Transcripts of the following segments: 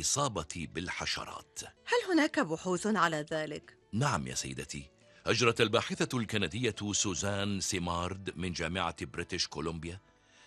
الإصابة بالحشرات. هل هناك بحوث على ذلك؟ نعم يا سيدتي، أجرت الباحثة الكندية سوزان سيمارد من جامعة بريتش كولومبيا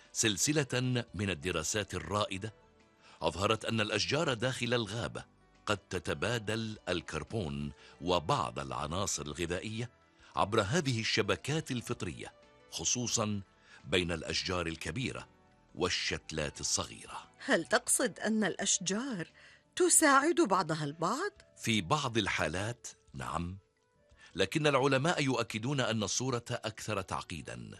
سلسلة من الدراسات الرائدة أظهرت أن الأشجار داخل الغابة قد تتبادل الكربون وبعض العناصر الغذائية عبر هذه الشبكات الفطرية، خصوصا بين الأشجار الكبيرة والشتلات الصغيرة. هل تقصد أن الأشجار تساعد بعضها البعض؟ في بعض الحالات نعم، لكن العلماء يؤكدون أن الصورة أكثر تعقيدا،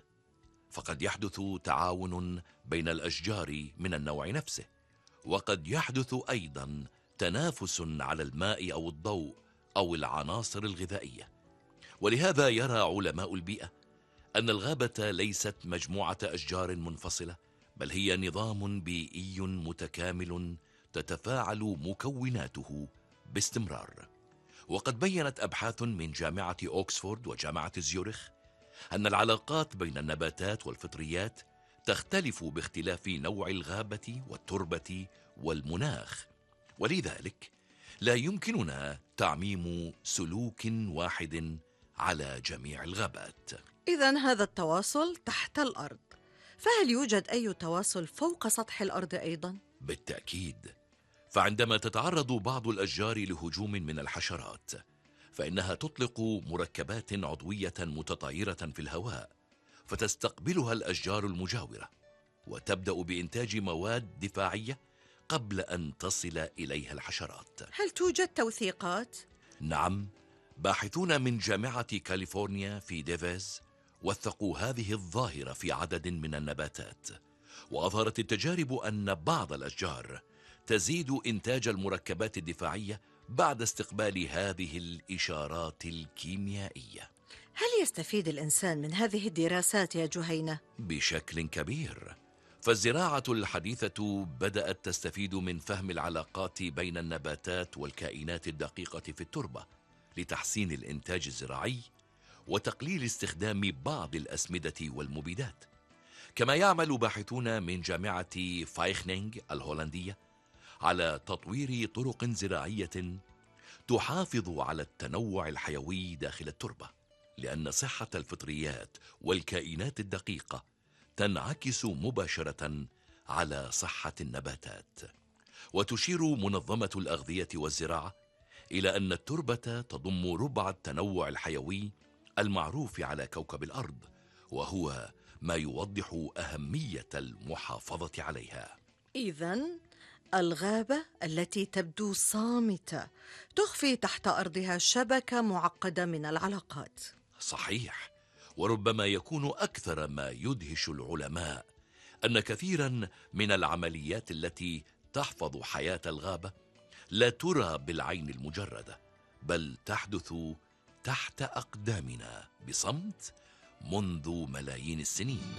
فقد يحدث تعاون بين الأشجار من النوع نفسه، وقد يحدث أيضا تنافس على الماء أو الضوء أو العناصر الغذائية. ولهذا يرى علماء البيئة أن الغابة ليست مجموعة أشجار منفصلة، بل هي نظام بيئي متكامل تتفاعل مكوناته باستمرار. وقد بيّنت أبحاث من جامعة أوكسفورد وجامعة زيورخ أن العلاقات بين النباتات والفطريات تختلف باختلاف نوع الغابة والتربة والمناخ، ولذلك لا يمكننا تعميم سلوك واحد على جميع الغابات. إذن هذا التواصل تحت الأرض، فهل يوجد أي تواصل فوق سطح الأرض أيضا؟ بالتأكيد، فعندما تتعرض بعض الأشجار لهجوم من الحشرات فإنها تطلق مركبات عضوية متطايرة في الهواء، فتستقبلها الأشجار المجاورة وتبدأ بإنتاج مواد دفاعية قبل أن تصل إليها الحشرات. هل توجد توثيقات؟ نعم، باحثون من جامعة كاليفورنيا في ديفيز وثقوا هذه الظاهرة في عدد من النباتات، وأظهرت التجارب أن بعض الأشجار تزيد إنتاج المركبات الدفاعية بعد استقبال هذه الإشارات الكيميائية. هل يستفيد الإنسان من هذه الدراسات يا جهينة؟ بشكل كبير، فالزراعة الحديثة بدأت تستفيد من فهم العلاقات بين النباتات والكائنات الدقيقة في التربة لتحسين الإنتاج الزراعي وتقليل استخدام بعض الأسمدة والمبيدات. كما يعمل باحثون من جامعة فايخنينغ الهولندية على تطوير طرق زراعية تحافظ على التنوع الحيوي داخل التربة، لأن صحة الفطريات والكائنات الدقيقة تنعكس مباشرة على صحة النباتات. وتشير منظمة الأغذية والزراعة إلى أن التربة تضم ربع التنوع الحيوي المعروف على كوكب الأرض، وهو ما يوضح أهمية المحافظة عليها. إذن الغابة التي تبدو صامتة تخفي تحت أرضها شبكة معقدة من العلاقات. صحيح، وربما يكون أكثر ما يدهش العلماء أن كثيرا من العمليات التي تحفظ حياة الغابة لا ترى بالعين المجردة، بل تحدث تحت أقدامنا بصمت منذ ملايين السنين.